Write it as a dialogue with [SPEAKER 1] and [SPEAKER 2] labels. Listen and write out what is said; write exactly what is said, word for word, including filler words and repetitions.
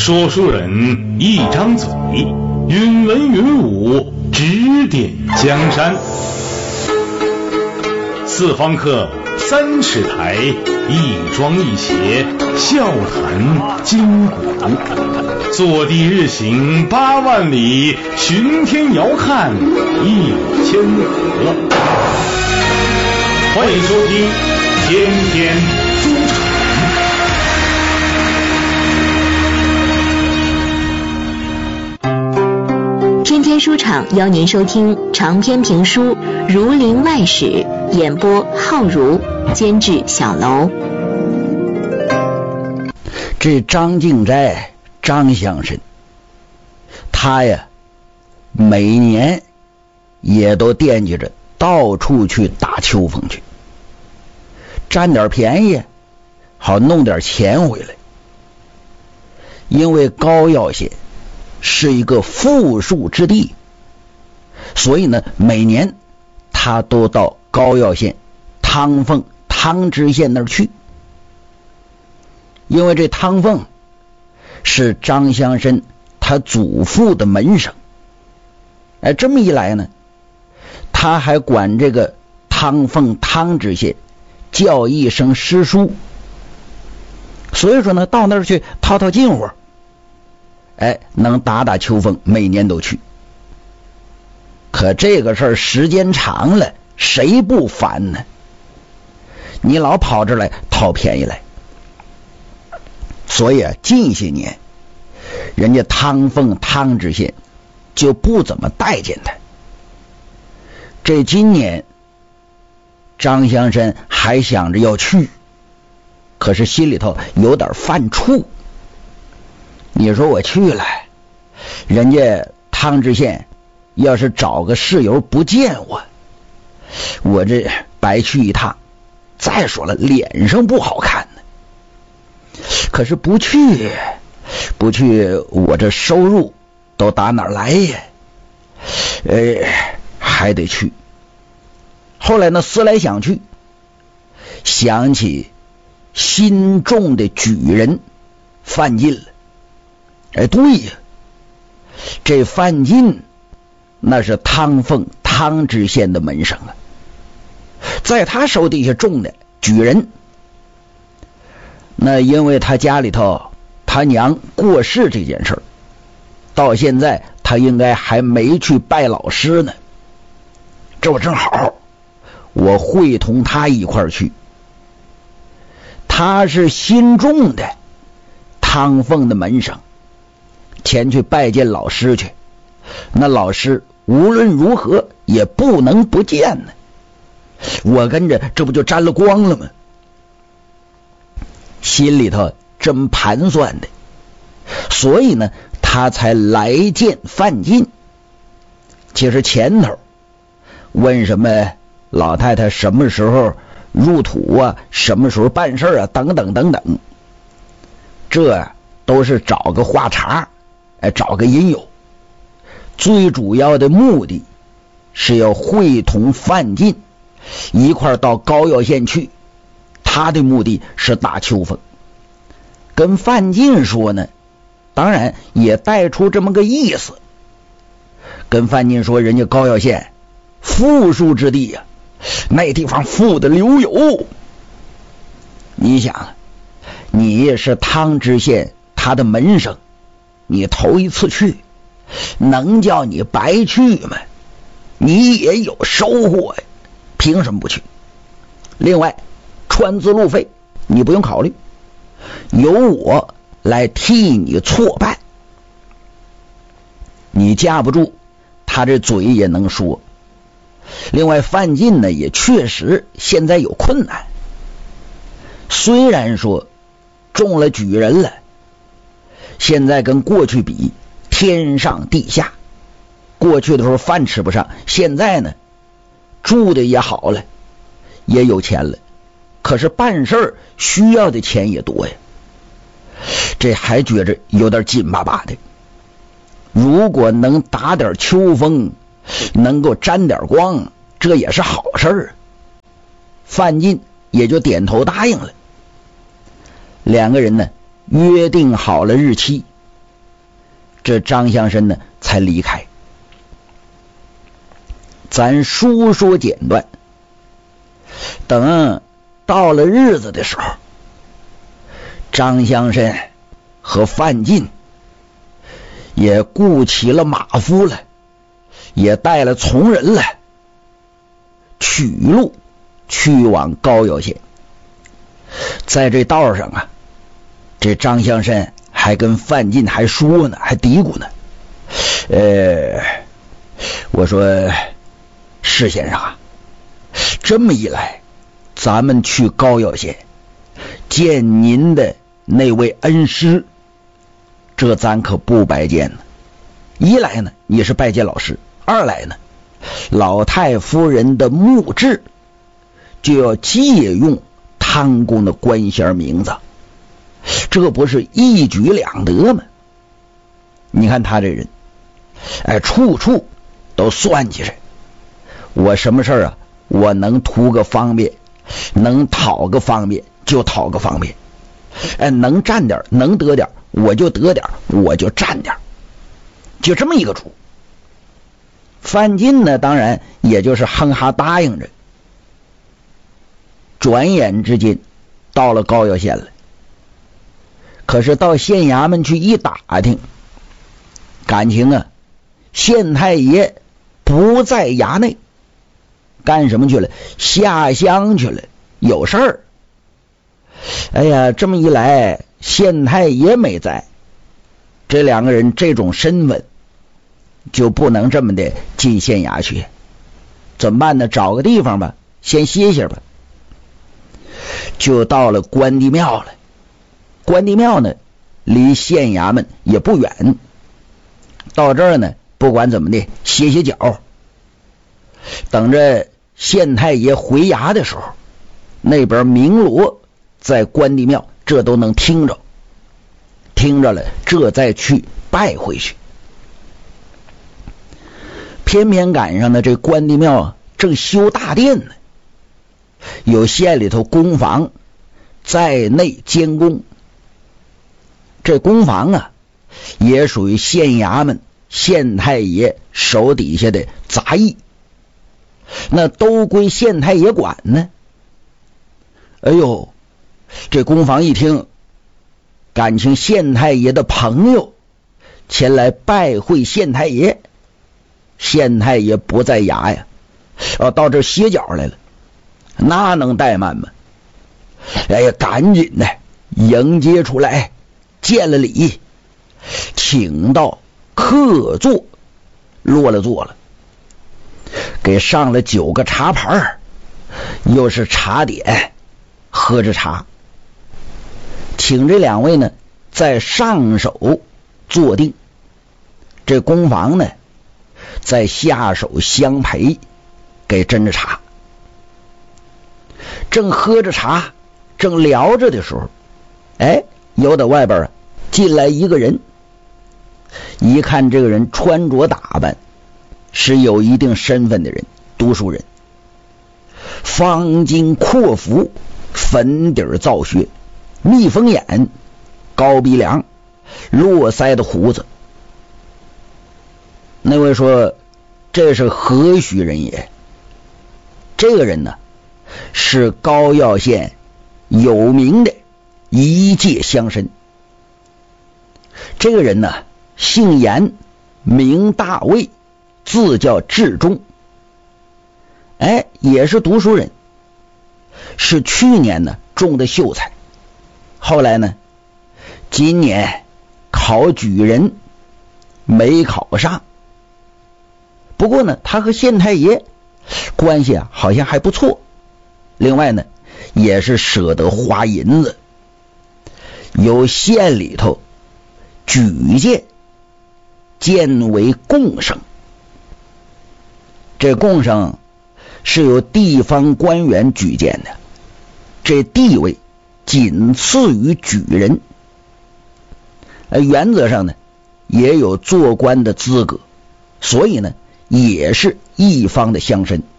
[SPEAKER 1] 说书人一张嘴，云文云武，指点江山。四方客，三尺台，一庄一谐，笑谈今古。坐地日行八万里，巡天遥看一千河。欢迎收听天天书场。
[SPEAKER 2] 天天书场邀您收听长篇评书《儒林外史》，演播浩如，监制小楼。
[SPEAKER 3] 这张敬斋张乡绅，他呀每年也都惦记着到处去打秋风去，占点便宜，好弄点钱回来。因为高要县是一个富庶之地，所以呢每年他都到高要县汤凤汤知县那儿去。因为这汤凤是张乡绅他祖父的门生，哎，这么一来呢，他还管这个汤凤汤知县叫一声师叔，所以说呢到那儿去套套近乎，哎，能打打秋风，每年都去。可这个事儿时间长了，谁不烦呢？你老跑这来讨便宜来。所以啊，近些年人家汤凤汤知县就不怎么待见他。这今年张乡绅还想着要去，可是心里头有点犯怵。你说我去了，人家汤知县要是找个事由不见我，我这白去一趟。再说了，脸上不好看呢。可是不去不去我这收入都打哪儿来呀？呃，还得去。后来呢，思来想去，想起新中的举人范进了。哎，对呀，这范进那是汤凤汤知县的门生啊，在他手底下种的举人。那因为他家里头他娘过世这件事儿，到现在他应该还没去拜老师呢。这我正好，我会同他一块儿去。他是新种的汤凤的门生，前去拜见老师去。那老师无论如何也不能不见呢。我跟着这不就沾了光了吗？心里头这么盘算的，所以呢他才来见范进。其实前头问什么老太太什么时候入土啊，什么时候办事啊，等等等等，这都是找个话茬，哎，找个因由。最主要的目的是要会同范进一块到高要县去，他的目的是打秋风。跟范进说呢，当然也带出这么个意思。跟范进说，人家高要县富庶之地呀、啊，那地方富的流油。你想，你是汤知县他的门生，你头一次去，能叫你白去吗？你也有收获呀，凭什么不去？另外，川资路费你不用考虑，由我来替你错办。你架不住他这嘴也能说。另外范进呢也确实现在有困难，虽然说中了举人了，现在跟过去比天上地下。过去的时候饭吃不上，现在呢住的也好了，也有钱了，可是办事儿需要的钱也多呀，这还觉着有点紧巴巴的。如果能打点秋风，能够沾点光，这也是好事儿。范进也就点头答应了。两个人呢约定好了日期， 这张乡绅呢才离开。咱书说简短，等到了日子的时候，张乡绅和范进也雇齐了马夫了，也带了从人了，取路去往高要县。在这道上啊，这张乡绅还跟范进还说呢，还嘀咕呢，呃，我说施先生啊，这么一来，咱们去高要县见您的那位恩师，这咱可不白见呢。一来呢，你是拜见老师；二来呢，老太夫人的墓志就要借用汤公的官衔名字，这不是一举两得吗？你看他这人，哎，处处都算计着。我什么事儿啊，我能图个方便，能讨个方便就讨个方便，哎，能占点能得点我就得点我就占点，就这么一个主。范进呢，当然也就是哼哈答应着。转眼之间到了高要县了，可是到县衙门去一打听，感情啊，县太爷不在衙内，干什么去了？下乡去了，有事儿。哎呀，这么一来，县太爷没在，这两个人这种身份就不能这么的进县衙去，怎么办呢？找个地方吧，先歇歇吧。就到了关帝庙了。关帝庙呢，离县衙门也不远，到这儿呢，不管怎么的，歇歇脚，等着县太爷回衙的时候，那边鸣锣在关帝庙，这都能听着，听着了，这再去拜回去。偏偏赶上呢，这关帝庙正修大殿呢，有县里头公房在内监工。这公房啊，也属于县衙门县太爷手底下的杂役，那都归县太爷管呢。哎呦，这公房一听，感情县太爷的朋友前来拜会县太爷，县太爷不在衙呀，哦，到这歇脚来了，那能怠慢吗？哎呀，赶紧的迎接出来，见了礼，请到客座，落了座了，给上了九个茶盘，又是茶点，喝着茶，请这两位呢在上手坐定，这公房呢在下手相陪，给斟着茶。正喝着茶，正聊着的时候，哎，由得外边啊进来一个人。一看这个人穿着打扮是有一定身份的人，读书人，方巾阔服，粉底皂靴，蜜蜂眼，高鼻梁，络腮的胡子。那位说这是何许人也？这个人呢是高要县有名的一介乡绅。这个人呢姓严，名大卫，字叫志忠。哎，也是读书人，是去年呢中的秀才，后来呢今年考举人没考上。不过呢他和县太爷关系啊好像还不错，另外呢也是舍得花银子，由县里头举荐荐为贡生。这贡生是由地方官员举荐的，这地位仅次于举人，原则上呢也有做官的资格，所以呢也是一方的乡绅。